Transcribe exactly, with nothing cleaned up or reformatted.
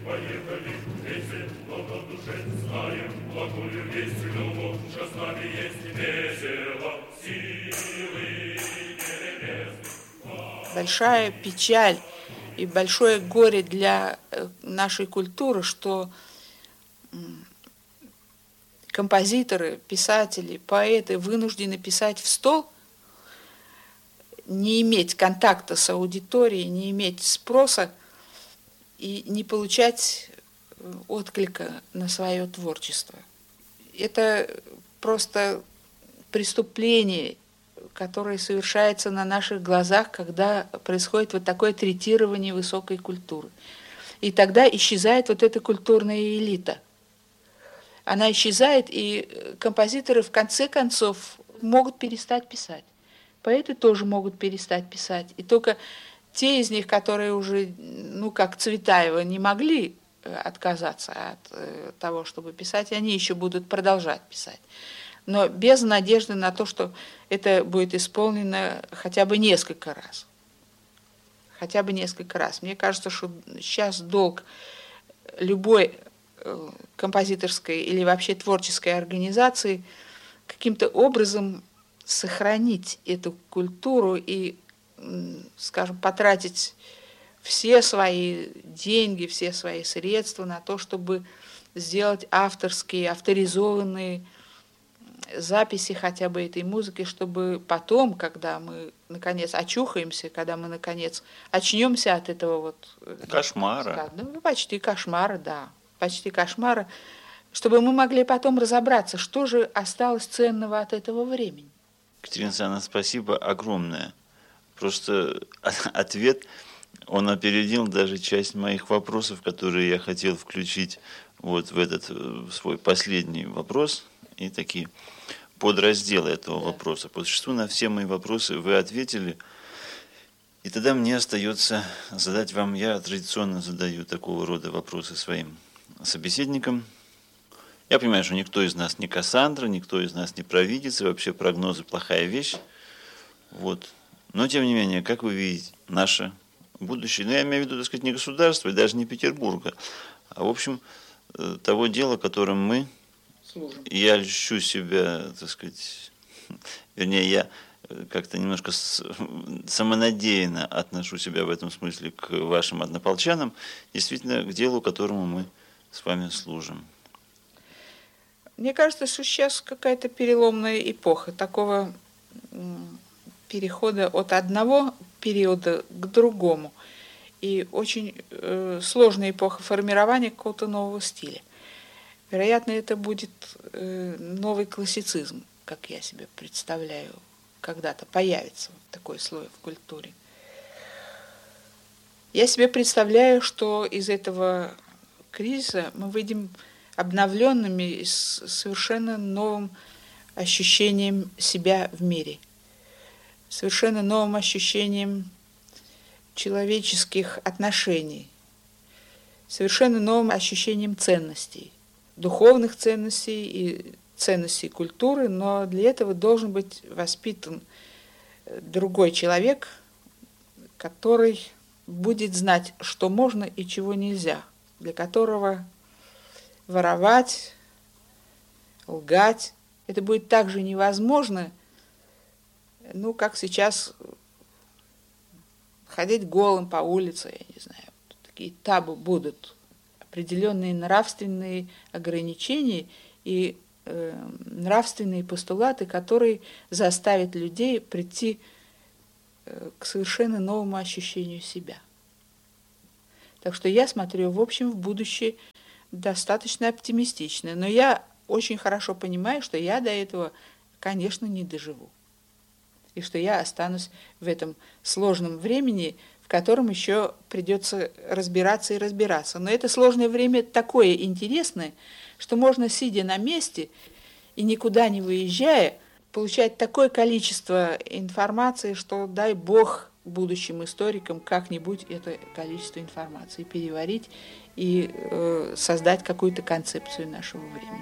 Поехали, весело, в душе знаем, благую весть любовь, что с нами есть весело, силы небесных. Большая печаль и большое горе для нашей культуры, что композиторы, писатели, поэты вынуждены писать в стол, не иметь контакта с аудиторией, не иметь спроса и не получать отклика на свое творчество. Это просто преступление, которое совершается на наших глазах, когда происходит вот такое третирование высокой культуры. И тогда исчезает вот эта культурная элита. Она исчезает, и композиторы в конце концов могут перестать писать. Поэты тоже могут перестать писать. И только те из них, которые уже, ну, как Цветаева, не могли отказаться от того, чтобы писать, они еще будут продолжать писать. Но без надежды на то, что это будет исполнено хотя бы несколько раз. Хотя бы несколько раз. Мне кажется, что сейчас долг любой композиторской или вообще творческой организации каким-то образом сохранить эту культуру и, скажем, потратить все свои деньги, все свои средства на то, чтобы сделать авторские, авторизованные записи хотя бы этой музыки, чтобы потом, когда мы наконец очухаемся, когда мы наконец очнемся от этого вот кошмара, ну, почти кошмара, да, почти кошмара, чтобы мы могли потом разобраться, что же осталось ценного от этого времени. Катерина Александровна, спасибо огромное. Просто ответ, он опередил даже часть моих вопросов, которые я хотел включить вот в этот в свой последний вопрос. И такие подразделы этого вопроса. По существу на все мои вопросы вы ответили. И тогда мне остается задать вам, я традиционно задаю такого рода вопросы своим собеседникам. Я понимаю, что никто из нас не Кассандра, никто из нас не провидец, и вообще прогнозы плохая вещь. Вот. Но, тем не менее, как вы видите, наше будущее, ну, я имею в виду, так сказать, не государство, и даже не Петербурга, а, в общем, того дела, которым мы, Служим. Я льщу себя, так сказать, вернее, я как-то немножко самонадеянно отношу себя в этом смысле к вашим однополчанам, действительно, к делу, которому мы с вами служим. Мне кажется, что сейчас какая-то переломная эпоха такого перехода от одного периода к другому. И очень э, сложная эпоха формирования какого-то нового стиля. Вероятно, это будет э, новый классицизм, как я себе представляю, когда-то появится вот такой слой в культуре. Я себе представляю, что из этого кризиса мы выйдем обновленными и с совершенно новым ощущением себя в мире, совершенно новым ощущением человеческих отношений, совершенно новым ощущением ценностей, духовных ценностей и ценностей культуры, но для этого должен быть воспитан другой человек, который будет знать, что можно и чего нельзя, для которого воровать, лгать, это будет так же невозможно, ну, как сейчас ходить голым по улице, я не знаю, такие табу будут, определенные нравственные ограничения и э, нравственные постулаты, которые заставят людей прийти э, к совершенно новому ощущению себя. Так что я смотрю, в общем, в будущее достаточно оптимистично. Но я очень хорошо понимаю, что я до этого, конечно, не доживу. И что я останусь в этом сложном времени, в котором еще придется разбираться и разбираться. Но это сложное время такое интересное, что можно, сидя на месте и никуда не выезжая, получать такое количество информации, что, дай Бог, будущим историкам как-нибудь это количество информации переварить и э, создать какую-то концепцию нашего времени.